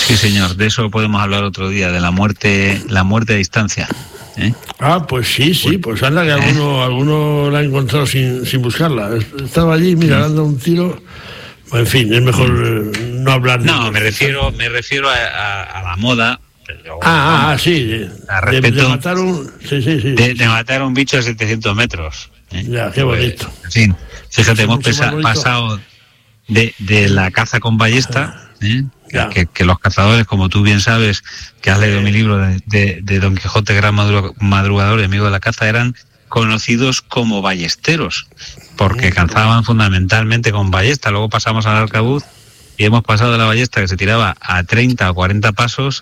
Sí, señor, de eso podemos hablar otro día, de la muerte a distancia. Pues sí, pues anda que alguno la ha encontrado sin buscarla. Estaba allí, mira, dando un tiro. En fin, es mejor no hablar. No, me refiero a la moda. Sí, de matar de matar un bicho a 700 metros. Ya, qué bonito. En fin, fíjate, hemos pasado de la caza con ballesta, que los cazadores, como tú bien sabes, que has leído mi libro de Don Quijote, gran madrugador y amigo de la caza, eran conocidos como ballesteros, porque cazaban fundamentalmente con ballesta. Luego pasamos al arcabuz y hemos pasado de la ballesta, que se tiraba a 30 o 40 pasos,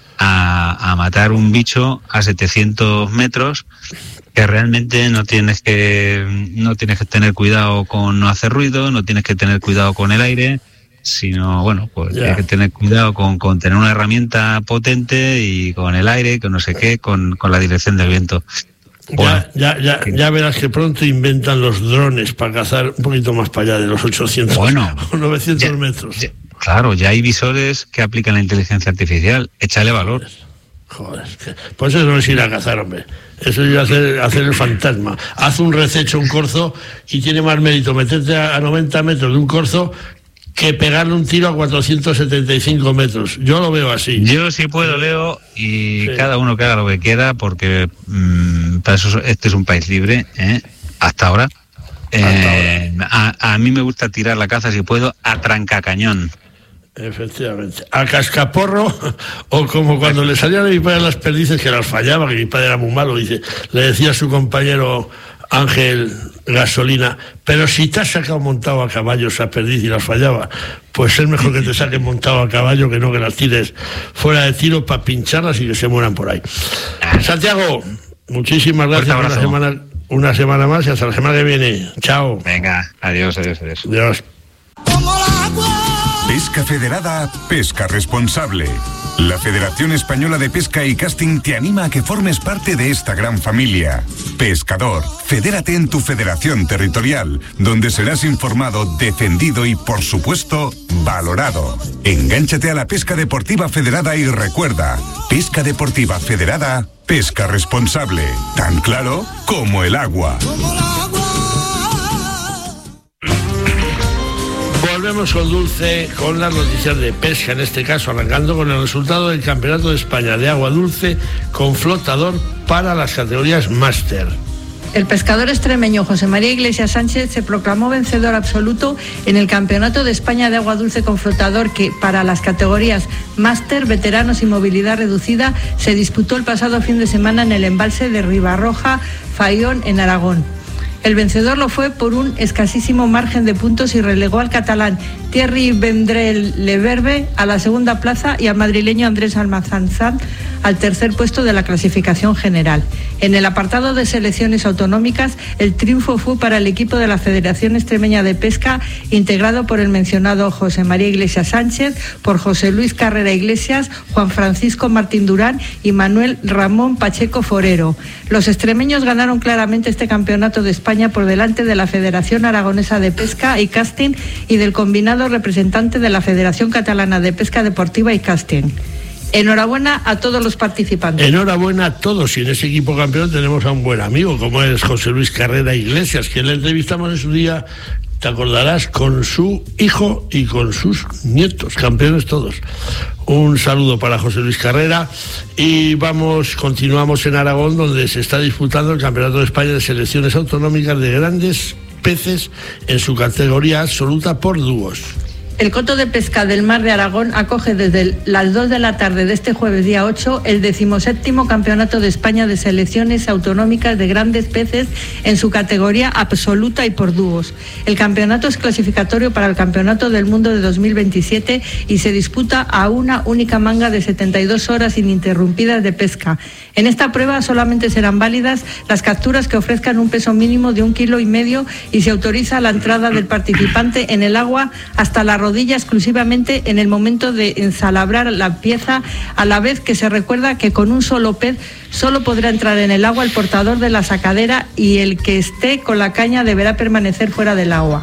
a matar un bicho a 700 metros, que realmente no tienes que tener cuidado con no hacer ruido, no tienes que tener cuidado con el aire, sino tienes que tener cuidado con tener una herramienta potente, y con el aire, con no sé qué, con la dirección del viento. Ya verás que pronto inventan los drones para cazar un poquito más para allá de los 800 o 900 metros. Claro, ya hay visores que aplican la inteligencia artificial. Échale valor. Joder, pues eso no es ir a cazar, hombre. Eso es ir a hacer el fantasma. Haz un rececho, un corzo, y tiene más mérito meterte a 90 metros de un corzo que pegarle un tiro a 475 metros. Yo lo veo así. Yo sí puedo, Leo, y cada uno que haga lo que quiera, porque para eso este es un país libre, hasta ahora. A mí me gusta tirar la caza, si puedo, a trancacañón. Efectivamente, a cascaporro, o como cuando le salían a mi padre las perdices, que las fallaba, que mi padre era muy malo, le decía a su compañero Ángel Gasolina, pero si te has sacado montado a caballo esa perdiz y las fallaba, pues es mejor que te saquen montado a caballo que no que las tires fuera de tiro para pincharlas y que se mueran por ahí. Santiago, muchísimas gracias por una semana más, y hasta la semana que viene. Chao. Venga, adiós. Adiós. Pesca Federada, pesca responsable. La Federación Española de Pesca y Casting te anima a que formes parte de esta gran familia. Pescador, fedérate en tu federación territorial, donde serás informado, defendido y, por supuesto, valorado. Engánchate a la pesca deportiva federada y recuerda, pesca deportiva federada, pesca responsable. Tan claro como el agua. Volvemos con Dulce, con las noticias de pesca, en este caso arrancando con el resultado del Campeonato de España de Agua Dulce con flotador para las categorías máster. El pescador extremeño José María Iglesias Sánchez se proclamó vencedor absoluto en el Campeonato de España de Agua Dulce con flotador, que para las categorías máster, veteranos y movilidad reducida se disputó el pasado fin de semana en el embalse de Ribarroja, Faión, en Aragón. El vencedor lo fue por un escasísimo margen de puntos y relegó al catalán Thierry Vendrell-Leverbe a la segunda plaza y al madrileño Andrés Almazán al tercer puesto de la clasificación general. En el apartado de selecciones autonómicas, el triunfo fue para el equipo de la Federación Extremeña de Pesca, integrado por el mencionado José María Iglesias Sánchez, por José Luis Carrera Iglesias, Juan Francisco Martín Durán y Manuel Ramón Pacheco Forero. Los extremeños ganaron claramente este campeonato de España por delante de la Federación Aragonesa de Pesca y Casting y del combinado representante de la Federación Catalana de Pesca Deportiva y Casting. Enhorabuena a todos los participantes. Enhorabuena a todos, y en ese equipo campeón tenemos a un buen amigo como es José Luis Carrera Iglesias, que le entrevistamos en su día, te acordarás, con su hijo y con sus nietos, campeones todos. Un saludo para José Luis Carrera, y continuamos en Aragón, donde se está disputando el Campeonato de España de Selecciones Autonómicas de Grandes Peces en su categoría absoluta por dúos. El Coto de Pesca del Mar de Aragón acoge desde las 2 de la tarde de este jueves día 8 el 17º Campeonato de España de Selecciones Autonómicas de Grandes Peces en su categoría absoluta y por dúos. El campeonato es clasificatorio para el Campeonato del Mundo de 2027 y se disputa a una única manga de 72 horas ininterrumpidas de pesca. En esta prueba solamente serán válidas las capturas que ofrezcan un peso mínimo de 1,5 kilos y se autoriza la entrada del participante en el agua hasta la rodilla exclusivamente en el momento de ensalabrar la pieza, a la vez que se recuerda que con un solo pez solo podrá entrar en el agua el portador de la sacadera y el que esté con la caña deberá permanecer fuera del agua.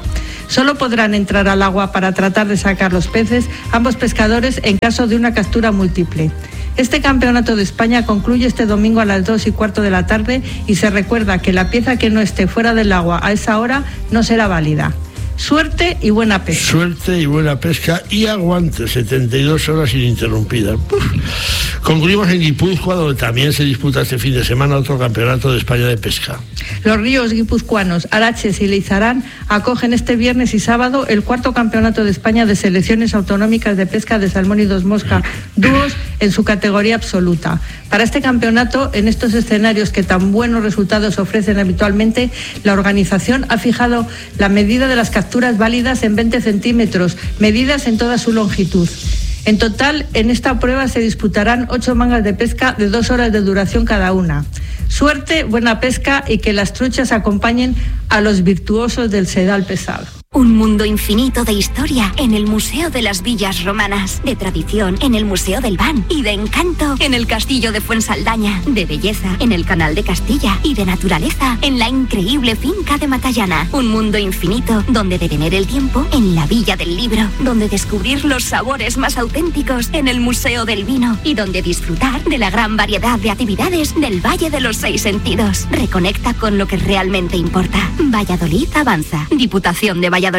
Solo podrán entrar al agua para tratar de sacar los peces ambos pescadores en caso de una captura múltiple. Este Campeonato de España concluye este domingo a las 2:15 de la tarde y se recuerda que la pieza que no esté fuera del agua a esa hora no será válida. Suerte y buena pesca. Suerte y buena pesca y aguante, 72 horas ininterrumpidas. Concluimos en Guipúzcoa, donde también se disputa este fin de semana otro Campeonato de España de Pesca. Los ríos guipuzcoanos Araches y Leizarán acogen este viernes y sábado el cuarto Campeonato de España de Selecciones Autonómicas de Pesca de Salmón y Dos Mosca dúos en su categoría absoluta. Para este campeonato, en estos escenarios que tan buenos resultados ofrecen habitualmente, la organización ha fijado la medida de las capturas válidas en 20 centímetros, medidas en toda su longitud. En total, en esta prueba se disputarán 8 mangas de pesca de 2 horas de duración cada una. Suerte, buena pesca y que las truchas acompañen a los virtuosos del sedal pesado. Un mundo infinito de historia en el Museo de las Villas Romanas, de tradición en el Museo del Ban y de encanto en el Castillo de Fuensaldaña, de belleza en el Canal de Castilla y de naturaleza en la increíble finca de Matallana. Un mundo infinito donde detener el tiempo en la Villa del Libro, donde descubrir los sabores más auténticos en el Museo del Vino y donde disfrutar de la gran variedad de actividades del Valle de los 6 Sentidos. Reconecta con lo que realmente importa. Valladolid avanza. Diputación de Valladolid.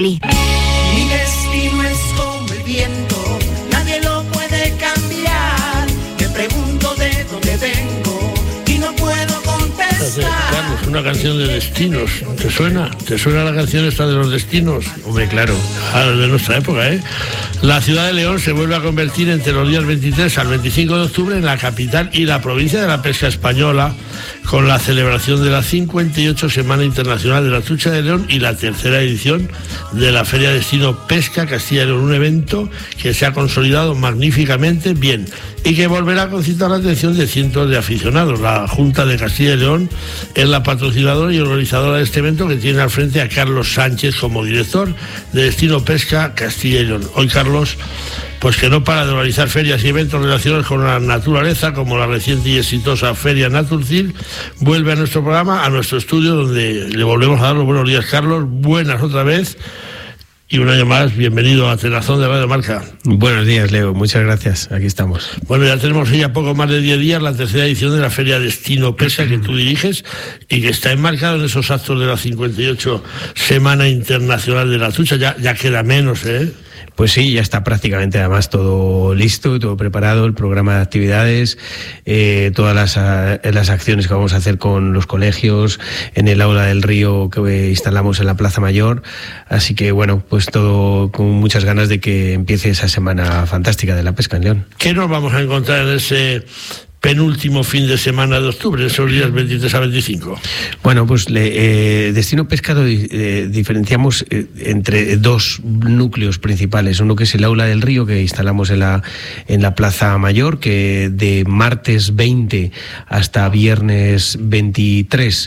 Mi destino es como el viento, nadie lo puede cambiar. Me pregunto de dónde vengo y no puedo contestar. Carlos, una canción de destinos. ¿Te suena? ¿Te suena la canción esta de los destinos? Hombre, claro. De nuestra época, ¿eh? La ciudad de León se vuelve a convertir entre los días 23 al 25 de octubre en la capital y la provincia de la pesca española, con la celebración de la 58 Semana Internacional de la Trucha de León y la tercera edición de la Feria Destino Pesca Castilla y León, un evento que se ha consolidado magníficamente bien y que volverá a concitar la atención de cientos de aficionados. La Junta de Castilla y León es la patrocinadora y organizadora de este evento, que tiene al frente a Carlos Sánchez como director de Destino Pesca Castilla y León. Hoy Carlos, pues que no para de organizar ferias y eventos relacionados con la naturaleza, como la reciente y exitosa Feria Naturcil, vuelve a nuestro programa, a nuestro estudio, donde le volvemos a dar los buenos días. Carlos, buenas otra vez. Y un año más, bienvenido a Tenazón de Radio Marca. Buenos días, Leo, muchas gracias, aquí estamos. Bueno, ya tenemos ya poco más de 10 días la tercera edición de la Feria Destino Pesca que tú diriges y que está enmarcado en esos actos de la 58 Semana Internacional de la Trucha. Ya queda menos, ¿eh? Pues sí, ya está prácticamente además todo listo, todo preparado, el programa de actividades, todas las acciones que vamos a hacer con los colegios, en el aula del río que instalamos en la Plaza Mayor, así que bueno, pues todo con muchas ganas de que empiece esa semana fantástica de la pesca en León. ¿Qué nos vamos a encontrar en ese penúltimo fin de semana de octubre, esos días 23 a 25? Bueno, pues Destino Pescado diferenciamos entre dos núcleos principales. Uno que es el aula del río, que instalamos en la Plaza Mayor, que de martes 20 hasta viernes 23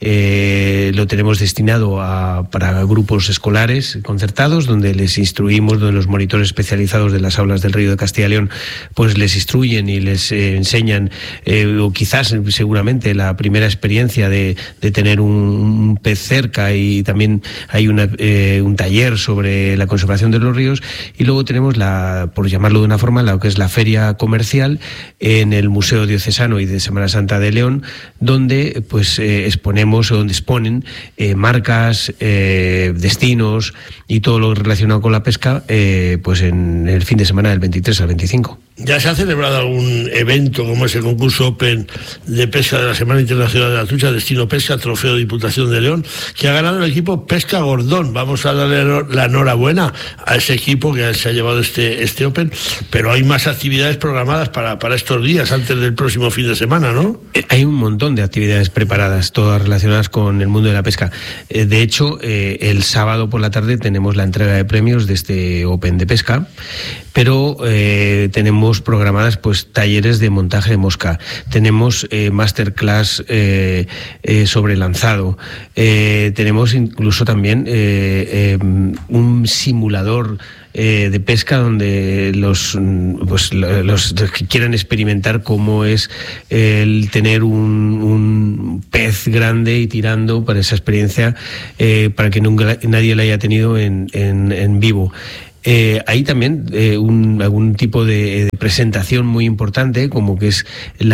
lo tenemos destinado para grupos escolares concertados, donde les instruimos, donde los monitores especializados de las aulas del río de Castilla y León pues les instruyen y les enseñan, o quizás seguramente la primera experiencia de tener un pez cerca, y también hay un taller sobre la conservación de los ríos. Y luego tenemos por llamarlo de una forma, lo que es la feria comercial en el Museo Diocesano y de Semana Santa de León, donde pues exponemos, o donde exponen marcas, destinos y todo lo relacionado con la pesca, pues en el fin de semana del 23 al 25. ¿Ya se ha celebrado algún evento como ese concurso Open de pesca de la Semana Internacional de la Trucha, Destino Pesca, Trofeo Diputación de León, que ha ganado el equipo Pesca Gordón? Vamos a darle la enhorabuena a ese equipo que se ha llevado este Open, pero hay más actividades programadas para estos días, antes del próximo fin de semana, ¿no? Hay un montón de actividades preparadas, todas relacionadas con el mundo de la pesca. De hecho, el sábado por la tarde tenemos la entrega de premios de este Open de pesca, pero tenemos programadas pues talleres de montaje de mosca, tenemos masterclass sobre lanzado, tenemos incluso también un simulador de pesca donde los que quieran experimentar cómo es el tener un pez grande y tirando, para esa experiencia, para que nunca nadie la haya tenido en vivo. Hay también algún tipo de presentación muy importante, como que es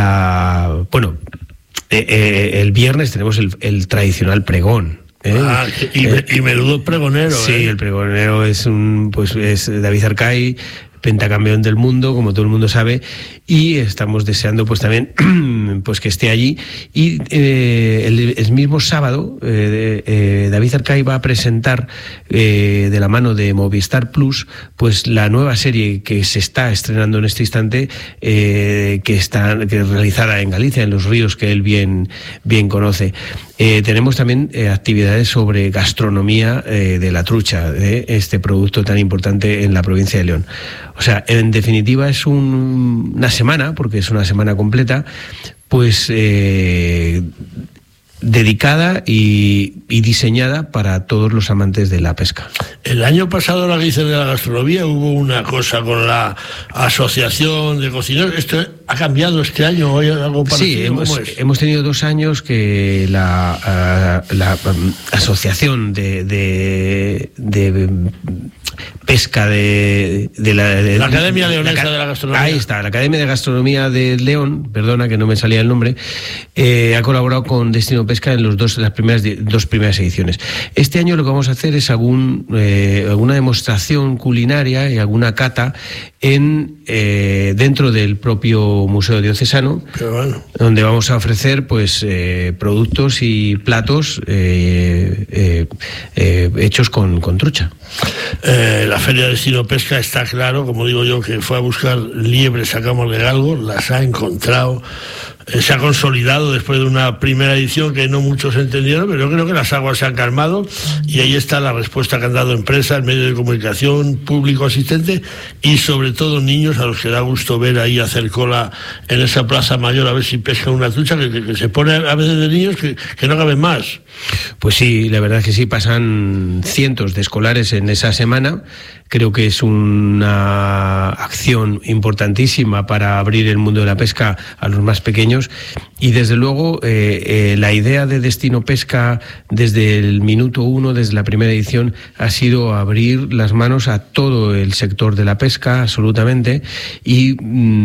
el viernes tenemos el tradicional pregón. Y menudo pregonero. Sí, el pregonero es David Arcay, pentacampeón del mundo, como todo el mundo sabe, y estamos deseando pues también pues que esté allí. Y el mismo sábado David Arcay va a presentar de la mano de Movistar Plus pues la nueva serie que se está estrenando en este instante, que es realizada en Galicia, en los ríos que él bien conoce. Tenemos también actividades sobre gastronomía de la trucha, de este producto tan importante en la provincia de León. O sea, en definitiva es una semana, porque es una semana completa, pues dedicada y diseñada para todos los amantes de la pesca. El año pasado, la que dice de la gastronomía, hubo una cosa con la Asociación de Cocineros. ¿Esto ha cambiado este año? ¿O hay algo parecido? Sí, hemos tenido 2 años que la Asociación de Pesca de la Academia Leonesa de la Gastronomía. Ahí está, la Academia de Gastronomía de León, perdona que no me salía el nombre, ha colaborado con Destino Pesca en las dos primeras ediciones. Este año lo que vamos a hacer es alguna demostración culinaria y alguna cata dentro del propio Museo Diocesano, bueno, donde vamos a ofrecer pues productos y platos hechos con trucha. La Feria de Destino Pesca está claro, como digo yo, que fue a buscar liebres a Camos de Galgo, las ha encontrado. Se ha consolidado después de una primera edición que no muchos entendieron, pero yo creo que las aguas se han calmado y ahí está la respuesta que han dado empresas, medios de comunicación, público asistente y sobre todo niños a los que da gusto ver ahí hacer cola en esa plaza mayor a ver si pescan una trucha que se pone a veces de niños que no caben más. Pues sí, la verdad es que sí, pasan cientos de escolares en esa semana. Creo que es una acción importantísima para abrir el mundo de la pesca a los más pequeños y desde luego la idea de Destino Pesca desde el minuto 1, desde la primera edición, ha sido abrir las manos a todo el sector de la pesca, absolutamente, y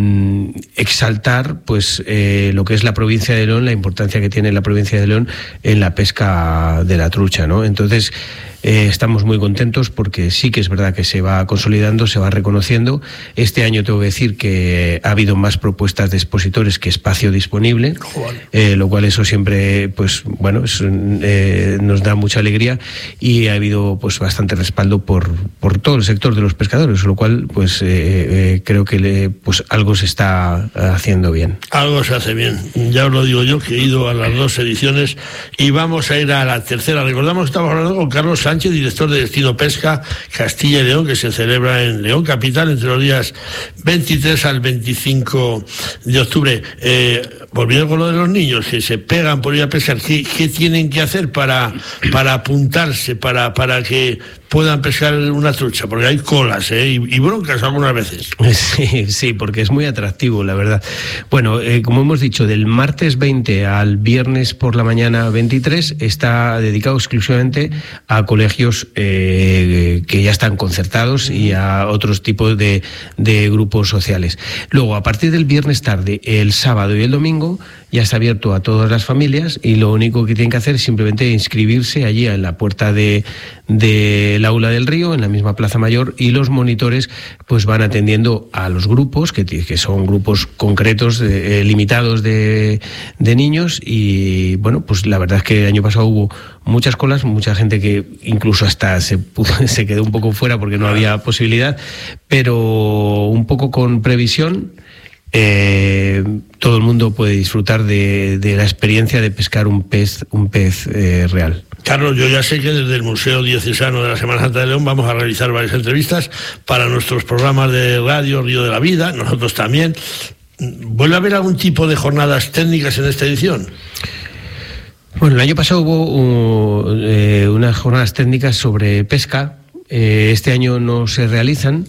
exaltar pues lo que es la provincia de León, la importancia que tiene la provincia de León en la pesca de la trucha, ¿no? Entonces estamos muy contentos porque sí que es verdad que se va consolidando, se va reconociendo. Este año tengo que decir que ha habido más propuestas de expositores que espacio disponible, lo cual eso siempre pues bueno nos da mucha alegría y ha habido pues bastante respaldo por todo el sector de los pescadores, lo cual pues creo que pues algo se está haciendo bien. Algo se hace bien, ya os lo digo yo, que he ido a las 2 ediciones y vamos a ir a la tercera. Recordamos que estamos hablando con Carlos Sánchez, director de Destino Pesca Castilla y León, que se celebra en León capital entre los días 23 al 25 de octubre. Volviendo con lo de los niños que se pegan por ir a pescar, ¿qué tienen que hacer para apuntarse, para que puedan pescar una trucha? Porque hay colas y broncas algunas veces. Sí, porque es muy atractivo, la verdad. Bueno, como hemos dicho, del martes 20 al viernes por la mañana 23 está dedicado exclusivamente a colegios que ya están concertados y a otros tipos de grupos sociales. Luego, a partir del viernes tarde, el sábado y el domingo, ya está abierto a todas las familias y lo único que tienen que hacer es simplemente inscribirse allí en la puerta del Aula del Río, en la misma Plaza Mayor, y los monitores pues van atendiendo a los grupos, que son grupos concretos, limitados de niños. Y bueno, pues la verdad es que el año pasado hubo muchas colas, mucha gente que incluso hasta se quedó un poco fuera porque no había posibilidad, pero un poco con previsión todo el mundo puede disfrutar de la experiencia de pescar un pez real. Carlos, yo ya sé que desde el Museo Diocesano de la Semana Santa de León vamos a realizar varias entrevistas para nuestros programas de radio Río de la Vida, nosotros también. ¿Vuelve a haber algún tipo de jornadas técnicas en esta edición? Bueno, el año pasado hubo unas jornadas técnicas sobre pesca, Este año no se realizan.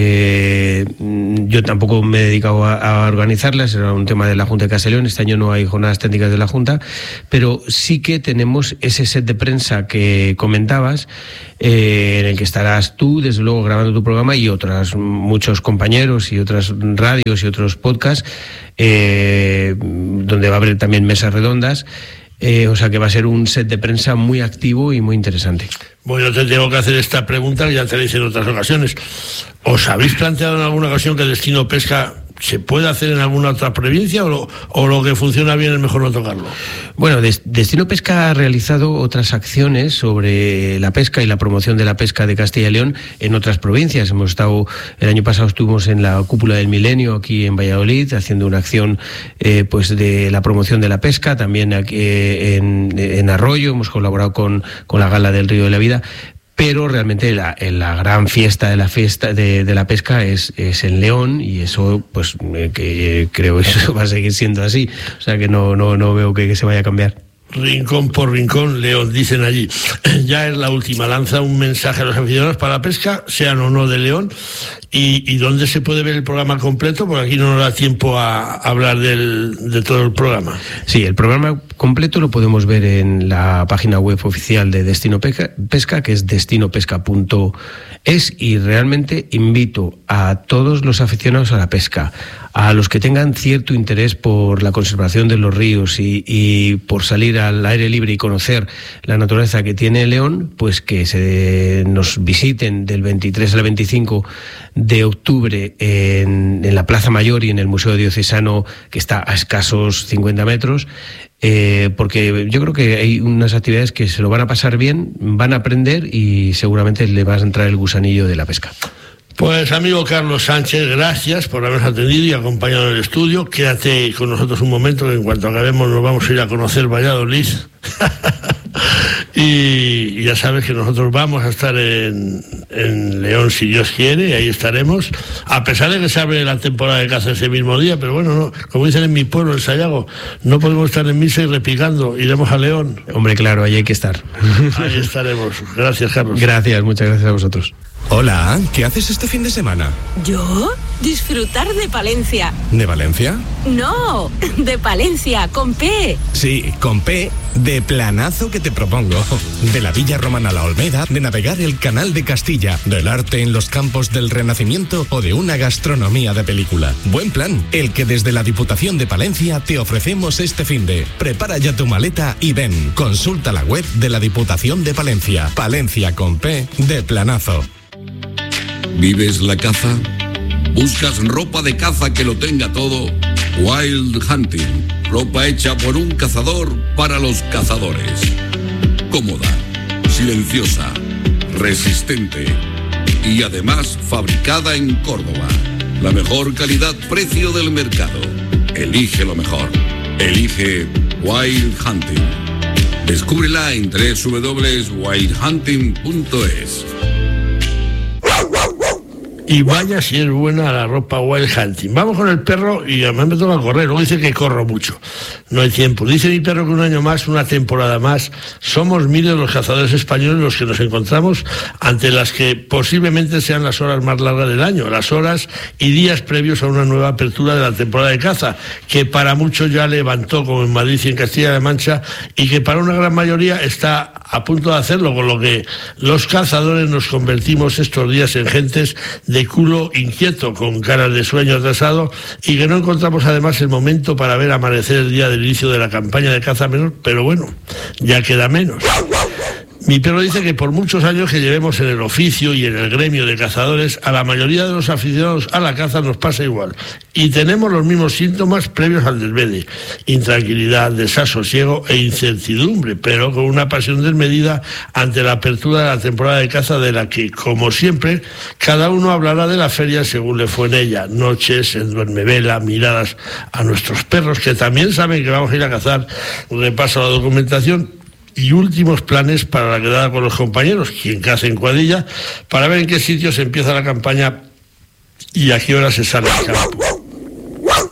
Yo tampoco me he dedicado a organizarlas, era un tema de la Junta de Castellón. Este año no hay jornadas técnicas de la Junta, pero sí que tenemos ese set de prensa que comentabas, en el que estarás tú, desde luego, grabando tu programa, y muchos compañeros y otras radios y otros podcasts, donde va a haber también mesas redondas. O sea que va a ser un set de prensa muy activo y muy interesante. Bueno, te tengo que hacer esta pregunta, que ya te la hice en otras ocasiones. ¿Os habéis planteado en alguna ocasión que el Destino Pesca se puede hacer en alguna otra provincia, o lo que funciona bien es mejor no tocarlo? Bueno, Destino Pesca ha realizado otras acciones sobre la pesca y la promoción de la pesca de Castilla y León en otras provincias. El año pasado estuvimos en la Cúpula del Milenio aquí en Valladolid haciendo una acción pues de la promoción de la pesca. También aquí en Arroyo hemos colaborado con la Gala del Río de la Vida. Pero realmente la gran fiesta de la pesca es en León, y eso pues que creo que eso va a seguir siendo así, o sea que no veo que se vaya a cambiar. Rincón por rincón, León, dicen allí. Ya es la última, lanza un mensaje a los aficionados para la pesca, sean o no de León, y dónde se puede ver el programa completo, porque aquí no nos da tiempo a hablar de todo el programa. Sí, el programa completo lo podemos ver en la página web oficial de Destino Pesca, que es destinopesca.es, y realmente invito a todos los aficionados a la pesca, a los que tengan cierto interés por la conservación de los ríos y por salir al aire libre y conocer la naturaleza que tiene León, pues que nos visiten del 23 al 25 de octubre en la Plaza Mayor y en el Museo Diocesano, que está a escasos 50 metros, porque yo creo que hay unas actividades que se lo van a pasar bien, van a aprender y seguramente le va a entrar el gusanillo de la pesca. Pues amigo Carlos Sánchez, gracias por habernos atendido y acompañado en el estudio. Quédate con nosotros un momento, que en cuanto acabemos nos vamos a ir a conocer Valladolid. Y ya sabes que nosotros vamos a estar en León, si Dios quiere, y ahí estaremos, a pesar de que se abre la temporada de caza ese mismo día. Pero bueno, no, como dicen en mi pueblo, en Sayago, no podemos estar en misa y repicando, iremos a León. Hombre, claro, ahí hay que estar. Ahí estaremos. Gracias, Carlos. Gracias, muchas gracias a vosotros. Hola, ¿qué haces este fin de semana? ¿Yo? Disfrutar de Palencia. ¿De Valencia? No, de Palencia, con P. Sí, con P, de planazo que te propongo. De la Villa Romana a la Olmeda, de navegar el Canal de Castilla, del arte en los campos del Renacimiento o de una gastronomía de película. Buen plan, el que desde la Diputación de Palencia te ofrecemos este finde. Prepara ya tu maleta y ven. Consulta la web de la Diputación de Palencia. Palencia con P, de planazo. ¿Vives la caza? ¿Buscas ropa de caza que lo tenga todo? Wild Hunting, ropa hecha por un cazador para los cazadores. Cómoda, silenciosa, resistente y además fabricada en Córdoba. La mejor calidad-precio del mercado. Elige lo mejor. Elige Wild Hunting. Descúbrela en www.wildhunting.es. Y vaya si es buena la ropa Wild Hunting. Vamos con el perro, y además me toca correr. Luego dice que corro mucho, no hay tiempo. Dice mi perro que un año más, una temporada más, somos miles los cazadores españoles los que nos encontramos ante las que posiblemente sean las horas más largas del año, las horas y días previos a una nueva apertura de la temporada de caza, que para muchos ya levantó, como en Madrid y en Castilla-La Mancha, y que para una gran mayoría está a punto de hacerlo, con lo que los cazadores nos convertimos estos días en gentes de culo inquieto, con caras de sueño atrasado, y que no encontramos además el momento para ver amanecer el día del inicio de la campaña de caza menor, pero bueno, ya queda menos. Mi perro dice que por muchos años que llevemos en el oficio y en el gremio de cazadores, a la mayoría de los aficionados a la caza nos pasa igual. Y tenemos los mismos síntomas previos al desvede: intranquilidad, desasosiego e incertidumbre, pero con una pasión desmedida ante la apertura de la temporada de caza, de la que, como siempre, cada uno hablará de la feria según le fue en ella. Noches, en duermevela, miradas a nuestros perros, que también saben que vamos a ir a cazar, un repaso a la documentación y últimos planes para la quedada con los compañeros, quien caza en cuadrilla, para ver en qué sitios empieza la campaña y a qué hora se sale al campo.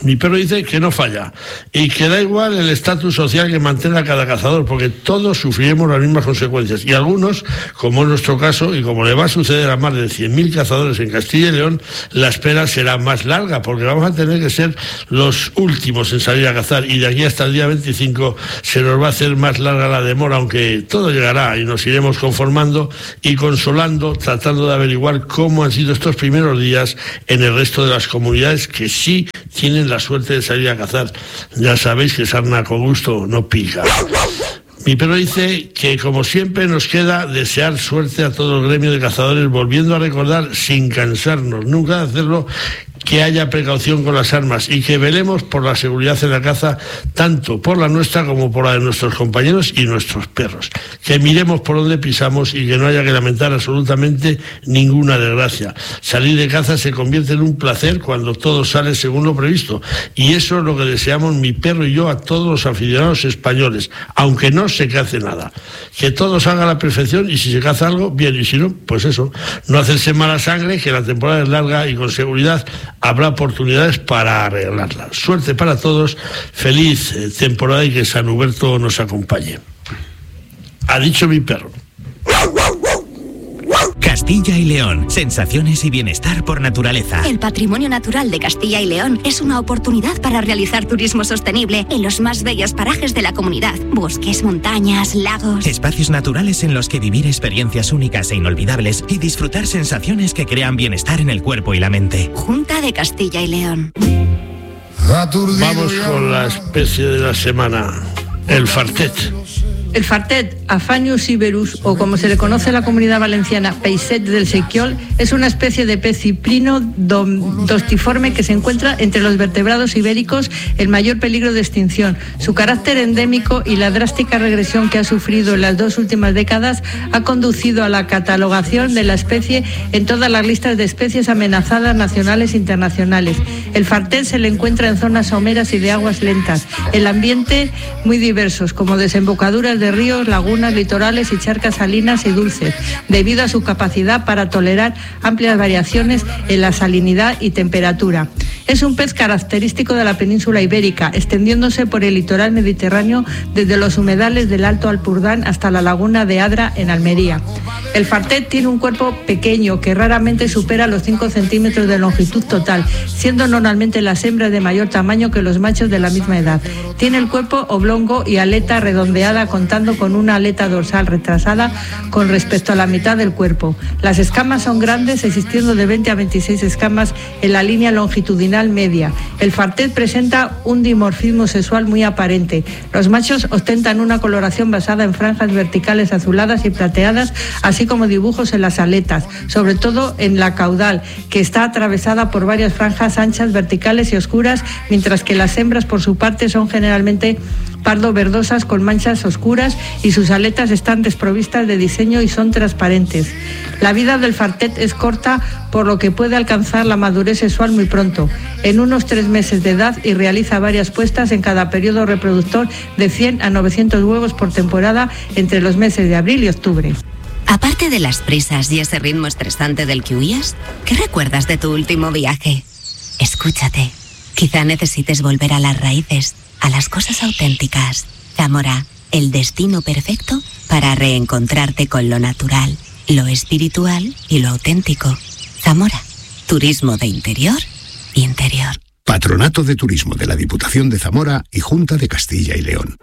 Mi perro dice que no falla y que da igual el estatus social que mantenga cada cazador, porque todos sufriremos las mismas consecuencias. Y algunos, como en nuestro caso, y como le va a suceder a más de 100.000 cazadores en Castilla y León, la espera será más larga, porque vamos a tener que ser los últimos en salir a cazar, y de aquí hasta el día 25 se nos va a hacer más larga la demora, aunque todo llegará y nos iremos conformando y consolando, tratando de averiguar cómo han sido estos primeros días en el resto de las comunidades que sí tienen la suerte de salir a cazar. Ya sabéis que sarna con gusto no pica. Mi perro dice que, como siempre, nos queda desear suerte a todo el gremio de cazadores, volviendo a recordar, sin cansarnos nunca de hacerlo, que haya precaución con las armas y que velemos por la seguridad en la caza, tanto por la nuestra como por la de nuestros compañeros y nuestros perros. Que miremos por donde pisamos y que no haya que lamentar absolutamente ninguna desgracia. Salir de caza se convierte en un placer cuando todo sale según lo previsto, y eso es lo que deseamos mi perro y yo a todos los aficionados españoles, aunque no se cace nada. Que todo salga a la perfección, y si se caza algo, bien, y si no, pues eso, no hacerse mala sangre, que la temporada es larga y con seguridad habrá oportunidades para arreglarla. Suerte para todos, feliz temporada y que San Huberto nos acompañe. Ha dicho mi perro. Castilla y León, sensaciones y bienestar por naturaleza. El patrimonio natural de Castilla y León es una oportunidad para realizar turismo sostenible en los más bellos parajes de la comunidad. Bosques, montañas, lagos. Espacios naturales en los que vivir experiencias únicas e inolvidables y disfrutar sensaciones que crean bienestar en el cuerpo y la mente. Junta de Castilla y León. Vamos con la especie de la semana, el fartet. El fartet, Aphanius iberus, o como se le conoce en la Comunidad Valenciana, peixet del Sequiol, es una especie de pez ciprino dostiforme que se encuentra entre los vertebrados ibéricos en mayor peligro de extinción. Su carácter endémico y la drástica regresión que ha sufrido en las 2 últimas décadas ha conducido a la catalogación de la especie en todas las listas de especies amenazadas nacionales e internacionales. El fartet se le encuentra en zonas someras y de aguas lentas, en ambiente muy diversos, como desembocaduras de ríos, lagunas, litorales y charcas salinas y dulces, debido a su capacidad para tolerar amplias variaciones en la salinidad y temperatura. Es un pez característico de la península ibérica, extendiéndose por el litoral mediterráneo desde los humedales del Alto Ampurdán hasta la laguna de Adra en Almería. El fartet tiene un cuerpo pequeño que raramente supera los 5 centímetros de longitud total, siendo normalmente las hembras de mayor tamaño que los machos de la misma edad. Tiene el cuerpo oblongo y aleta redondeada, contando con una aleta dorsal retrasada con respecto a la mitad del cuerpo. Las escamas son grandes, existiendo de 20 a 26 escamas en la línea longitudinal media. El fartet presenta un dimorfismo sexual muy aparente. Los machos ostentan una coloración basada en franjas verticales azuladas y plateadas, así como dibujos en las aletas, sobre todo en la caudal, que está atravesada por varias franjas anchas, verticales y oscuras, mientras que las hembras, por su parte, son generalmente pardo verdosas con manchas oscuras, y sus aletas están desprovistas de diseño y son transparentes. La vida del fartet es corta, por lo que puede alcanzar la madurez sexual muy pronto, en unos 3 meses de edad, y realiza varias puestas en cada periodo reproductor de 100 a 900 huevos por temporada entre los meses de abril y octubre. Aparte de las prisas y ese ritmo estresante del que huías, ¿qué recuerdas de tu último viaje? Escúchate, quizá necesites volver a las raíces, a las cosas auténticas. Zamora, el destino perfecto para reencontrarte con lo natural, lo espiritual y lo auténtico. Zamora, turismo de interior y interior. Patronato de Turismo de la Diputación de Zamora y Junta de Castilla y León.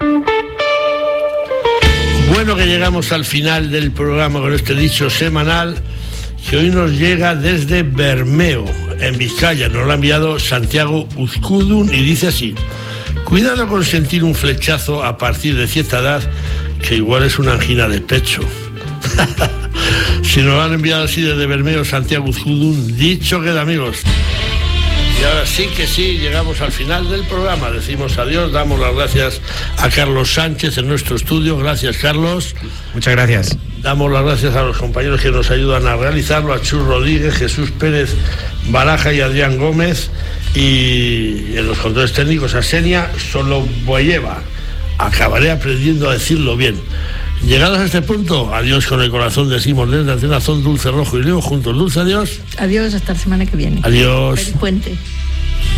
Bueno, que llegamos al final del programa con este dicho semanal, que hoy nos llega desde Bermeo, en Vizcaya. Nos lo ha enviado Santiago Uzkudun y dice así: cuidado con sentir un flechazo a partir de cierta edad, que igual es una angina de pecho. Si nos lo han enviado así desde Bermeo, Santiago Uzkudun, dicho queda, amigos. Y ahora sí que sí, llegamos al final del programa. Decimos adiós, damos las gracias a Carlos Sánchez en nuestro estudio. Gracias, Carlos. Muchas gracias. Damos las gracias a los compañeros que nos ayudan a realizarlo, a Chus Rodríguez, Jesús Pérez Baraja y Adrián Gómez. Y en los controles técnicos a Xenia Soloboyeva. Acabaré aprendiendo a decirlo bien. Llegados a este punto, adiós con el corazón, decimos desde Antena Azul, Dulce Rojo y Leo juntos. Dulce, adiós. Adiós, hasta la semana que viene. Adiós. Feliz puente.